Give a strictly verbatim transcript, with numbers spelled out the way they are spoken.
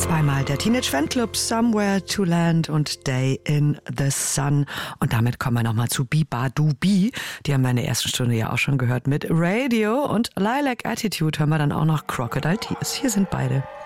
Zweimal der Teenage Fanclub, Somewhere to Land und Day in the Sun. Und damit kommen wir nochmal zu Beabadoobee. Die haben wir in der ersten Stunde ja auch schon gehört mit Radio und Lilac Attitude hören wir dann auch noch Crocodile Tears. Hier sind beide.